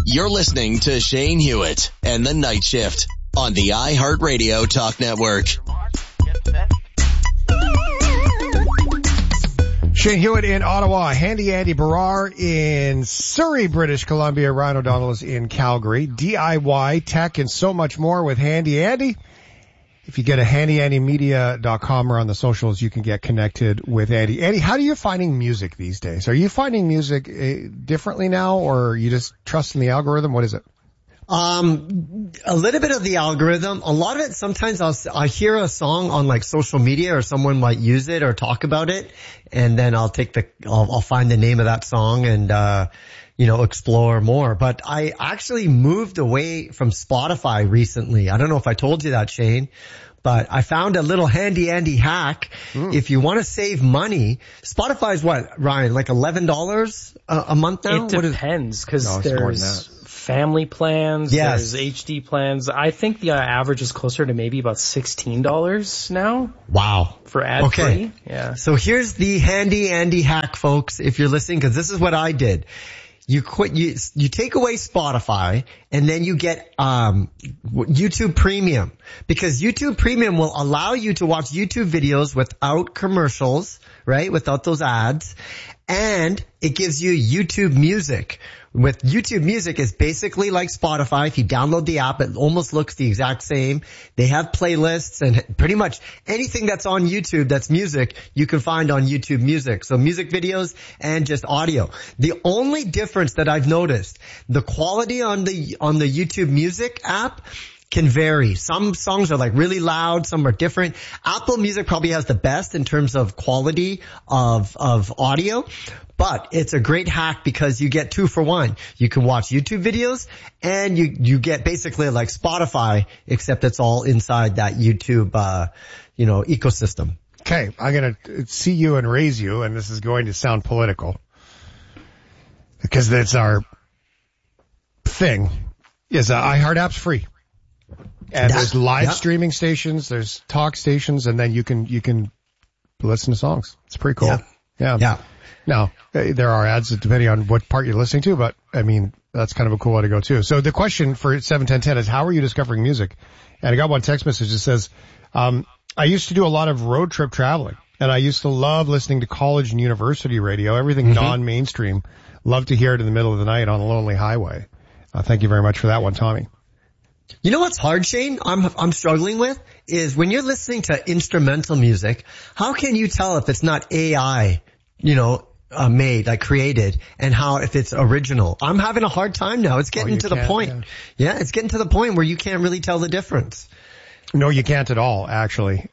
You're listening to Shane Hewitt and the Night Shift on the iHeartRadio Talk Network. Shane Hewitt in Ottawa, Handy Andy Barrar in Surrey, British Columbia, Ryan O'Donnell is in Calgary. DIY, tech, and so much more with Handy Andy. If you get a handyandymedia.com or on the socials, you can get connected with Andy. Andy, how are you finding music these days? Are you finding music differently now, or are you just trusting the algorithm? What is it? A little bit of the algorithm. A lot of it, sometimes I hear a song on like social media or someone might use it or talk about it, and then I'll find the name of that song and, explore more. But I actually moved away from Spotify recently. I don't know if I told you that, Shane, but I found a little handy Andy hack. If you want to save money, Spotify is what, Ryan, like $11 a month now? It depends, because there's family plans, there's HD plans. I think the average is closer to maybe about $16 now. Wow. For ad-free. Okay. Yeah. So here's the handy Andy hack, folks, if you're listening, because this is what I did. You take away Spotify, and then you get YouTube Premium, because YouTube Premium will allow you to watch YouTube videos without commercials, right? Without those ads. And it gives you YouTube Music. With YouTube Music, it's basically like Spotify. If you download the app, it almost looks the exact same. They have playlists, and pretty much anything that's on YouTube that's music, you can find on YouTube Music. So music videos and just audio. The only difference that I've noticed, the quality on the YouTube Music app can vary. Some songs are like really loud, some are different. Apple Music probably has the best in terms of quality of audio, but it's a great hack because you get 2 for 1. You can watch YouTube videos, and you get basically like Spotify, except it's all inside that YouTube ecosystem. Okay, I'm gonna see you and raise you, and this is going to sound political because that's our thing. Is iHeart app's free. And there's live streaming stations, there's talk stations, and then you can listen to songs. It's pretty cool. Yeah. Now, there are ads depending on what part you're listening to, but I mean, that's kind of a cool way to go too. So the question for 71010 is, how are you discovering music? And I got one text message that says, I used to do a lot of road trip traveling, and I used to love listening to college and university radio, everything non-mainstream. Love to hear it in the middle of the night on a lonely highway. Thank you very much for that one, Tommy. You know what's hard, Shane? I'm struggling with is when you're listening to instrumental music, how can you tell if it's not AI, made, like created, and how if it's original? I'm having a hard time now. It's getting to the point. Yeah, it's getting to the point where you can't really tell the difference. No, you can't at all, actually.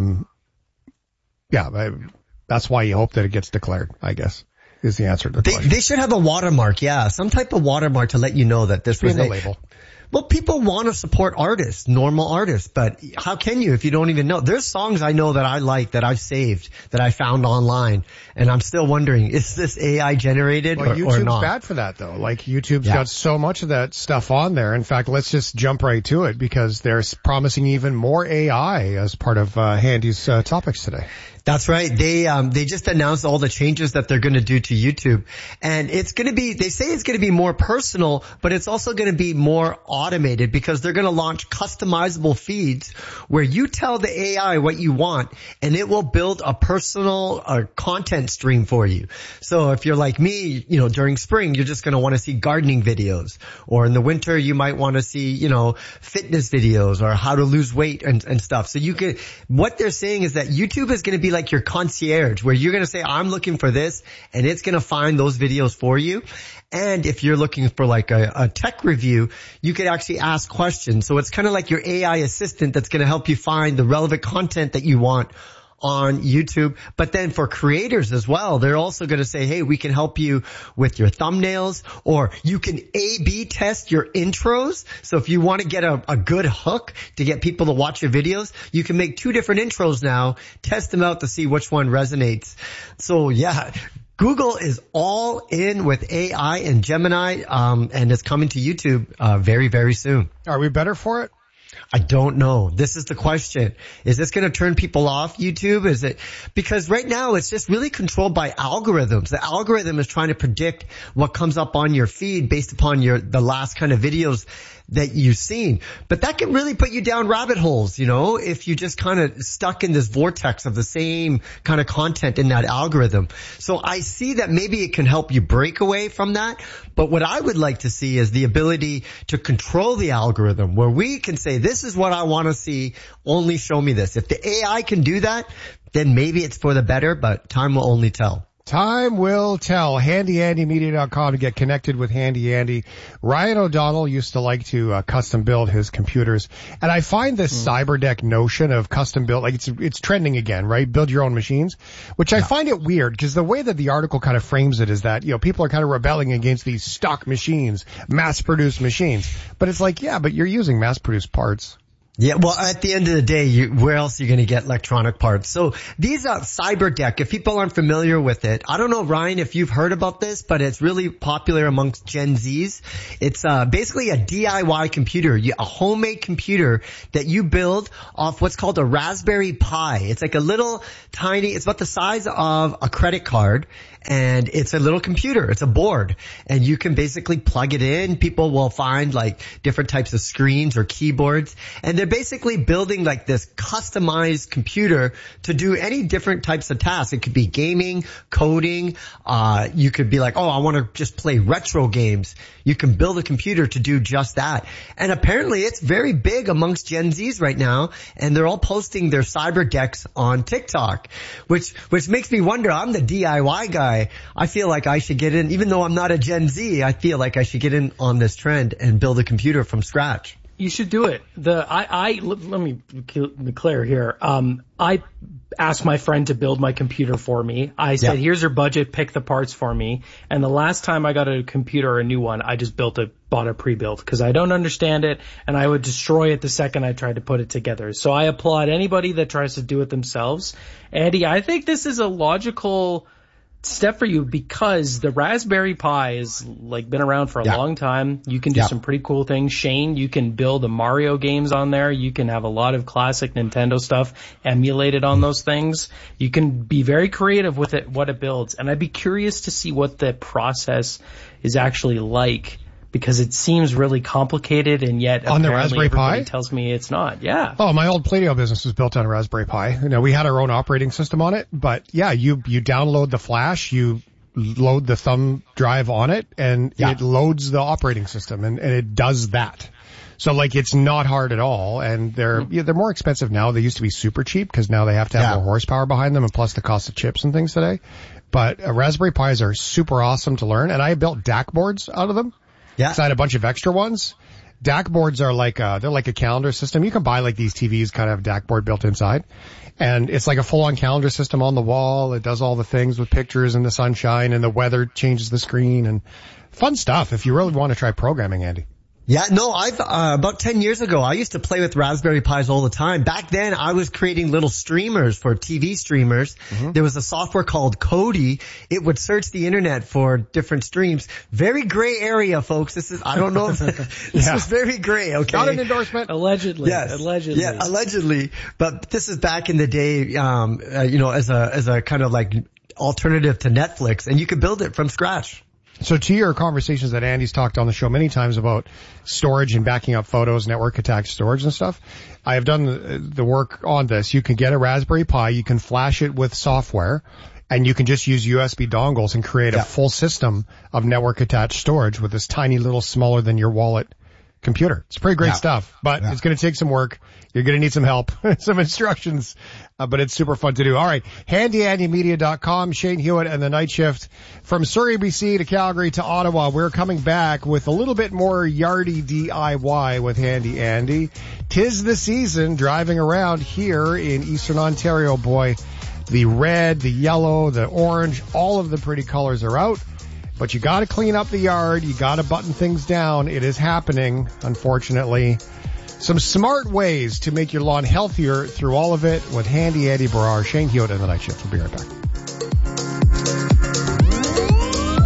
That's why you hope that it gets declared, I guess, is the answer to the question. They should have a watermark, some type of watermark to let you know that this was a label. Well, people want to support artists, normal artists, but how can you if you don't even know? There's songs I know that I like, that I've saved, that I found online, and I'm still wondering, is this AI generated or not? YouTube's bad for that, though. Like, YouTube's got so much of that stuff on there. In fact, let's just jump right to it, because they're promising even more AI as part of Handy's topics today. That's right. They just announced all the changes that they're going to do to YouTube. And it's going to be, they say it's going to be more personal, but it's also going to be more automated, because they're going to launch customizable feeds where you tell the AI what you want, and it will build a personal content stream for you. So if you're like me, during spring, you're just going to want to see gardening videos, or in the winter, you might want to see, fitness videos or how to lose weight and stuff. So what they're saying is that YouTube is going to be like your concierge, where you're going to say, I'm looking for this, and it's going to find those videos for you. And if you're looking for like a tech review, you could actually ask questions. So it's kind of like your AI assistant that's going to help you find the relevant content that you want on YouTube. But then for creators as well, they're also going to say, hey, we can help you with your thumbnails, or you can A/B test your intros. So if you want to get a good hook to get people to watch your videos, you can make 2 different intros now, test them out to see which one resonates. So Google is all in with AI and Gemini, and it's coming to YouTube very, very soon. Are we better for it? I don't know. This is the question. Is this going to turn people off YouTube? Is it because right now it's just really controlled by algorithms. The algorithm is trying to predict what comes up on your feed based upon the last kind of videos that you've seen. But that can really put you down rabbit holes, if you just kind of stuck in this vortex of the same kind of content in that algorithm. So I see that maybe it can help you break away from that. But what I would like to see is the ability to control the algorithm where we can say, this is what I want to see. Only show me this. If the AI can do that, then maybe it's for the better, but time will only tell. Time will tell. HandyAndyMedia.com to get connected with Handy Andy. Ryan O'Donnell used to like to custom build his computers. And I find this CyberDeck notion of custom build, like it's trending again, right? Build your own machines, which I find it weird because the way that the article kind of frames it is that, people are kind of rebelling against these stock machines, mass-produced machines. But it's like, yeah, but you're using mass-produced parts. Yeah, well, at the end of the day, where else are you going to get electronic parts? So these are CyberDeck. If people aren't familiar with it, I don't know, Ryan, if you've heard about this, but it's really popular amongst Gen Zs. It's basically a DIY computer, a homemade computer that you build off what's called a Raspberry Pi. It's like a little tiny, it's about the size of a credit card. And it's a little computer. It's a board. And you can basically plug it in. People will find like different types of screens or keyboards. And they're basically building like this customized computer to do any different types of tasks. It could be gaming, coding. You could be like, oh, I want to just play retro games. You can build a computer to do just that. And apparently it's very big amongst Gen Zs right now. And they're all posting their CyberDecks on TikTok, which makes me wonder, I'm the DIY guy. I feel like I should get in, even though I'm not a Gen Z, I feel like I should get in on this trend and build a computer from scratch. You should do it. Let me be clear here. I asked my friend to build my computer for me. I said, here's your budget, pick the parts for me. And the last time I got a computer or a new one, I just bought a pre-built because I don't understand it and I would destroy it the second I tried to put it together. So I applaud anybody that tries to do it themselves. Andy, I think this is a logical step for you because the Raspberry Pi is been around for a long time. You can do some pretty cool things. Shane, you can build the Mario games on there. You can have a lot of classic Nintendo stuff emulated on those things. You can be very creative with it, what it builds. And I'd be curious to see what the process is actually like because it seems really complicated and yet on the Raspberry Pi tells me it's not. Yeah. Oh, my old Play-Doh business was built on a Raspberry Pi. We had our own operating system on it, but yeah, you download the flash, you load the thumb drive on it, and it loads the operating system, and it does that. So it's not hard at all, and they're more expensive now. They used to be super cheap because now they have to have more horsepower behind them, and plus the cost of chips and things today. But Raspberry Pis are super awesome to learn, and I built DAC boards out of them. Yeah. So I had a bunch of extra ones. DAC boards are they're like a calendar system. You can buy these TVs kind of have DAC board built inside. And it's like a full-on calendar system on the wall. It does all the things with pictures and the sunshine and the weather changes the screen and fun stuff if you really want to try programming, Andy. Yeah, no, I've, about 10 years ago, I used to play with Raspberry Pis all the time. Back then, I was creating little streamers for TV streamers. Mm-hmm. There was a software called Kodi. It would search the internet for different streams. Very gray area, folks. I don't know if this was very gray, okay? Not an endorsement. Allegedly. Yes. Allegedly. Yeah, allegedly. But this is back in the day, as a kind of alternative to Netflix, and you could build it from scratch. So to your conversations that Andy's talked on the show many times about storage and backing up photos, network attached storage and stuff, I have done the work on this. You can get a Raspberry Pi, you can flash it with software, and you can just use USB dongles and create a full system of network attached storage with this tiny little smaller than your wallet computer. It's pretty great stuff, but it's going to take some work. You're going to need some help, some instructions, but it's super fun to do. All right. HandyAndyMedia.com, Shane Hewitt and the Night Shift. From Surrey, BC to Calgary to Ottawa, we're coming back with a little bit more yardy DIY with Handy Andy. 'Tis the season driving around here in Eastern Ontario. Boy, the red, the yellow, the orange, all of the pretty colors are out. But you gotta clean up the yard. You gotta button things down. It is happening, unfortunately. Some smart ways to make your lawn healthier through all of it with Handy Andy Barrar, Shane Hewitt, and the Night Shift. We'll be right back.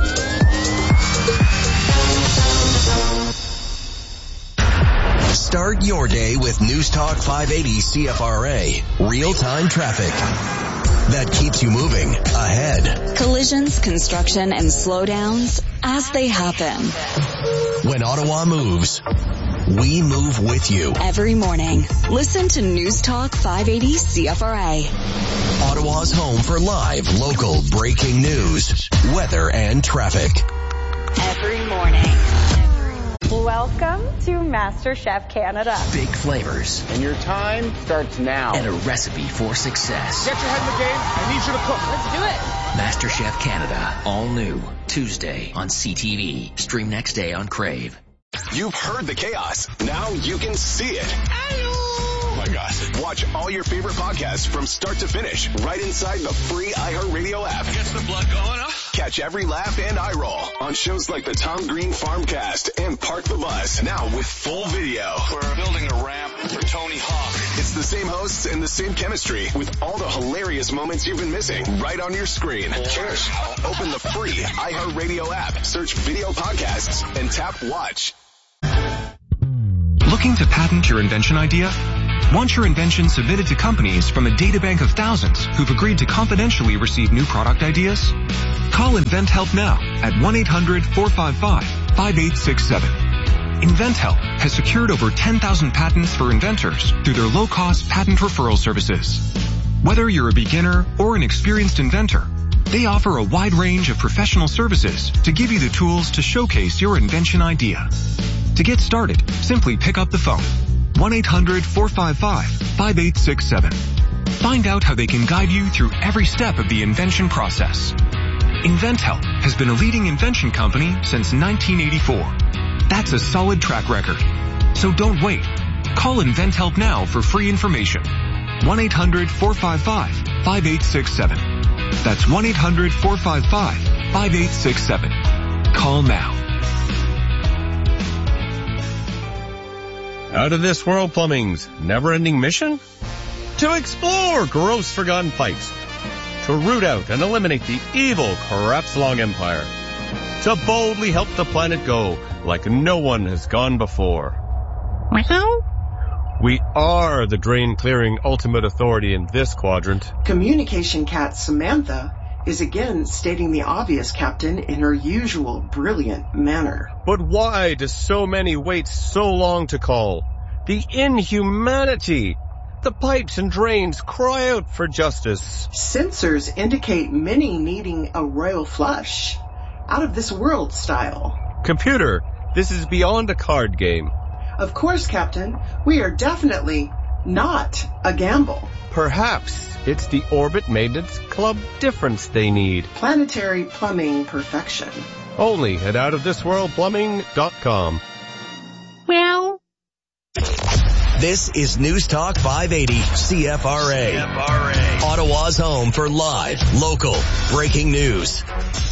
Start Start your day with News Talk 580 CFRA. Real-time traffic that keeps you moving ahead. Collisions, construction, and slowdowns as they happen. When Ottawa moves, we move with you. Every morning, listen to News Talk 580 CFRA. Ottawa's home for live, local, breaking news, weather, and traffic. Every morning. Welcome to MasterChef Canada. Big flavors. And your time starts now. And a recipe for success. Get your head in the game. I need you to cook. Let's do it. MasterChef Canada. All new. Tuesday on CTV. Stream next day on Crave. You've heard the chaos. Now you can see it. Oh my gosh. Watch all your favorite podcasts from start to finish right inside the free iHeartRadio app. Gets the blood going, huh? Catch every laugh and eye roll on shows like the Tom Green Farmcast and Park the Bus. Now with full video. We're building a ramp for Tony Hawk. It's the same hosts and the same chemistry with all the hilarious moments you've been missing right on your screen. Open the free iHeartRadio app, search video podcasts, and tap watch. Looking to patent your invention idea? Want your invention submitted to companies from a databank of thousands who've agreed to confidentially receive new product ideas? Call InventHelp now at 1-800-455-5867. InventHelp has secured over 10,000 patents for inventors through their low-cost patent referral services. Whether you're a beginner or an experienced inventor, they offer a wide range of professional services to give you the tools to showcase your invention idea. To get started, simply pick up the phone. 1-800-455-5867. Find out how they can guide you through every step of the invention process. InventHelp has been a leading invention company since 1984. That's a solid track record. So don't wait. Call InventHelp now for free information. 1-800-455-5867. That's 1-800-455-5867. Call now. Out of This World Plumbing's never-ending mission? To explore gross forgotten pipes. To root out and eliminate the evil Crapslong Empire. To boldly help the planet go like no one has gone before. We are the drain-clearing ultimate authority in this quadrant. Communication cat Samantha is again stating the obvious, Captain, in her usual brilliant manner. But why do so many wait so long to call? The inhumanity! The pipes and drains cry out for justice. Sensors indicate many needing a royal flush. Out of this world style. Computer, this is beyond a card game. Of course, Captain. We are definitely not a gamble. Perhaps it's the Orbit Maintenance Club difference they need. Planetary plumbing perfection. Only at OutofThisWorldPlumbing.com. Well. This is News Talk 580 CFRA. Ottawa's home for live, local, breaking news.